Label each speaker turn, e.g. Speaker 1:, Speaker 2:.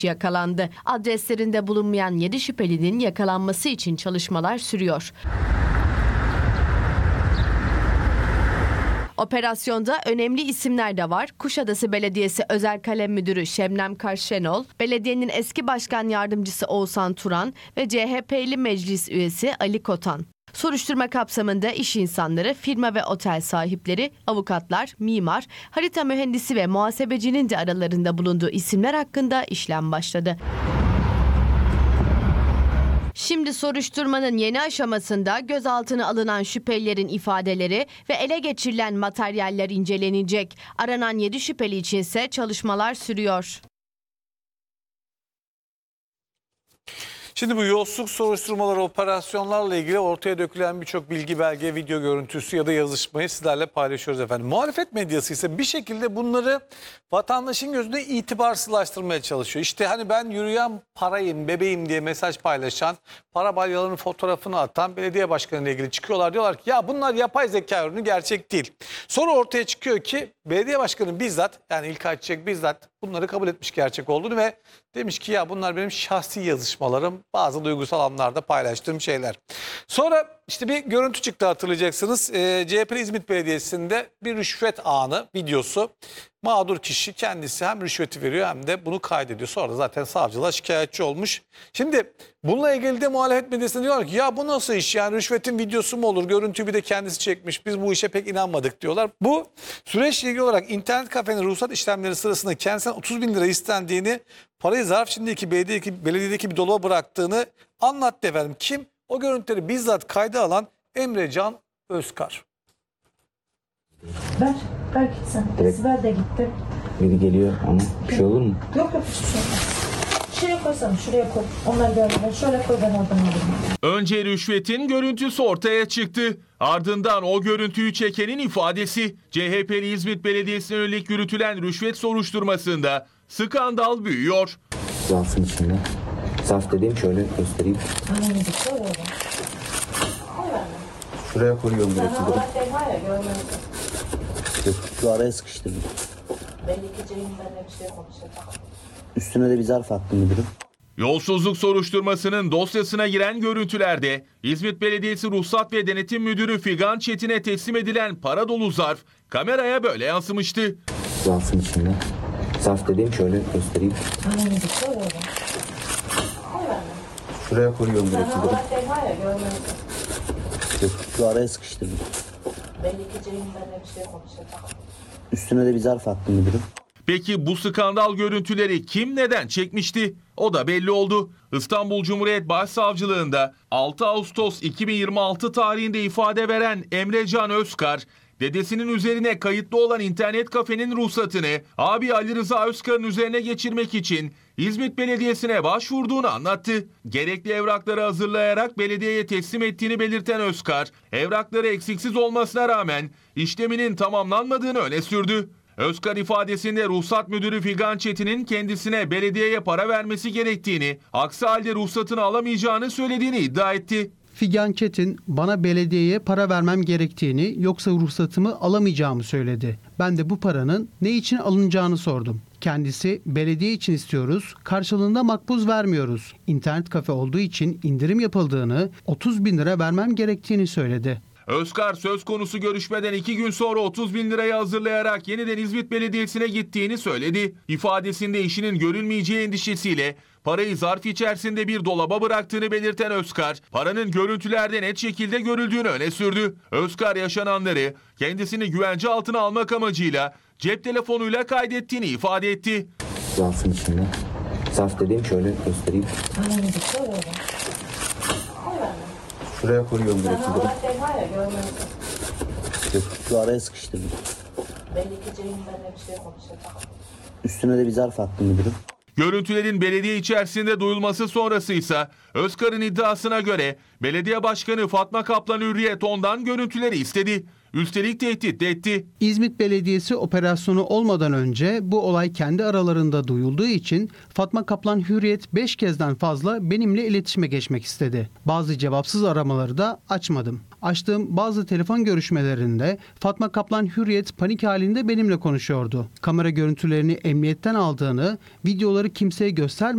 Speaker 1: yakalandı. Adreslerinde bulunmayan 7 şüphelinin yakalanması için çalışmalar sürüyor. Operasyonda önemli isimler de var. Kuşadası Belediyesi Özel Kalem Müdürü Şebnem Karşenol, belediyenin eski başkan yardımcısı Oğuzhan Turan ve CHP'li meclis üyesi Ali Kotan. Soruşturma kapsamında iş insanları, firma ve otel sahipleri, avukatlar, mimar, harita mühendisi ve muhasebecinin de aralarında bulunduğu isimler hakkında işlem başladı. Şimdi soruşturmanın yeni aşamasında gözaltına alınan şüphelilerin ifadeleri ve ele geçirilen materyaller incelenecek. Aranan 7 şüpheli içinse çalışmalar sürüyor.
Speaker 2: Şimdi bu yolsuzluk soruşturmaları, operasyonlarla ilgili ortaya dökülen birçok bilgi, belge, video görüntüsü ya da yazışmayı sizlerle paylaşıyoruz efendim. Muhalefet medyası ise bir şekilde bunları vatandaşın gözünde itibarsızlaştırmaya çalışıyor. İşte hani ben yürüyen parayım, bebeğim diye mesaj paylaşan, para balyalarının fotoğrafını atan belediye başkanıyla ilgili çıkıyorlar. Diyorlar ki ya bunlar yapay zeka ürünü, gerçek değil. Sonra ortaya çıkıyor ki belediye başkanı bizzat, yani İlkay Çiçek bizzat bunları kabul etmiş gerçek olduğunu ve demiş ki ya bunlar benim şahsi yazışmalarım, bazı duygusal anlarda paylaştığım şeyler. Sonra işte bir görüntü çıktı, hatırlayacaksınız. CHP İzmit Belediyesi'nde bir rüşvet anı videosu. Mağdur kişi kendisi hem rüşveti veriyor hem de bunu kaydediyor. Sonra zaten savcılığa şikayetçi olmuş. Şimdi bununla ilgili de muhalefet medyasında diyorlar ki ya bu nasıl iş, yani rüşvetin videosu mu olur? Görüntüyü bir de kendisi çekmiş. Biz bu işe pek inanmadık diyorlar. Bu süreçle ilgili olarak internet kafenin ruhsat işlemleri sırasında kendisinden 30 bin lira istendiğini, parayı zarf içindeki belediyedeki bir dolaba bıraktığını anlattı efendim. Kim? O görüntüleri bizzat kayda alan Emrecan Özkar.
Speaker 3: Ver gitsin. Ver de gitti.
Speaker 4: Biri geliyor ama bir şey olur mu?
Speaker 3: Yok hiçbir şey olmaz. Şuraya koysana, şuraya koy. Onlar görmeden şöyle koy, ben oradan alayım.
Speaker 5: Önce rüşvetin görüntüsü ortaya çıktı. Ardından o görüntüyü çekenin ifadesi. CHP'li İzmit Belediyesi'ne yönelik yürütülen rüşvet soruşturmasında skandal büyüyor.
Speaker 4: Zarfın içinde. Zarf dediğim şöyle göstereyim. Şuraya koyuyorum direkt. Şu araya sıkıştırdım. Üstüne de bir zarf attım müdürüm.
Speaker 5: Yolsuzluk soruşturmasının dosyasına giren görüntülerde İzmit Belediyesi Ruhsat ve Denetim Müdürü Figan Çetin'e teslim edilen para dolu zarf kameraya böyle yansımıştı.
Speaker 4: Zarfın içinde. Zarf dediğim şöyle göstereyim. Şuraya koyuyorum direkt müdürüm. Şu araya sıkıştırdım. Üstüne de bir zarf attım müdürüm.
Speaker 5: Peki bu skandal görüntüleri kim neden çekmişti? O da belli oldu. İstanbul Cumhuriyet Başsavcılığında 6 Ağustos 2026 tarihinde ifade veren Emrecan Özkar, dedesinin üzerine kayıtlı olan internet kafenin ruhsatını abi Ali Rıza Özkar'ın üzerine geçirmek için İzmit Belediyesi'ne başvurduğunu anlattı. Gerekli evrakları hazırlayarak belediyeye teslim ettiğini belirten Özkar, evrakları eksiksiz olmasına rağmen işleminin tamamlanmadığını öne sürdü. Özkar ifadesinde ruhsat müdürü Figan Çetin'in kendisine belediyeye para vermesi gerektiğini, aksi halde ruhsatını alamayacağını söylediğini iddia etti.
Speaker 6: Figan Çetin bana belediyeye para vermem gerektiğini, yoksa ruhsatımı alamayacağımı söyledi. Ben de bu paranın ne için alınacağını sordum. Kendisi belediye için istiyoruz, karşılığında makbuz vermiyoruz. İnternet kafe olduğu için indirim yapıldığını, 30 bin lira vermem gerektiğini söyledi.
Speaker 5: Özkar söz konusu görüşmeden 2 gün sonra 30 bin lirayı hazırlayarak yeniden İzmit Belediyesi'ne gittiğini söyledi. İfadesinde işinin görülmeyeceği endişesiyle parayı zarf içerisinde bir dolaba bıraktığını belirten Özkar, paranın görüntülerde net şekilde görüldüğünü öne sürdü. Özkar yaşananları kendisini güvence altına almak amacıyla cep telefonuyla kaydettiğini ifade etti.
Speaker 4: Zarfın içinde. Zarf dediğim şöyle göstereyim. Şuraya koyuyorum direkt müdürüm. Şu araya sıkıştırdım. Üstüne de bir zarf attım müdürüm.
Speaker 5: Görüntülerin belediye içerisinde duyulması sonrası ise Özkar'ın iddiasına göre belediye başkanı Fatma Kaplan Hürriyet ondan görüntüleri istedi. Üstelik tehdit de etti.
Speaker 6: İzmit Belediyesi operasyonu olmadan önce bu olay kendi aralarında duyulduğu için Fatma Kaplan Hürriyet 5 kezden fazla benimle iletişime geçmek istedi. Bazı cevapsız aramaları da açmadım. Açtığım bazı telefon görüşmelerinde Fatma Kaplan Hürriyet panik halinde benimle konuşuyordu. Kamera görüntülerini emniyetten aldığını, videoları kimseye göstermediğini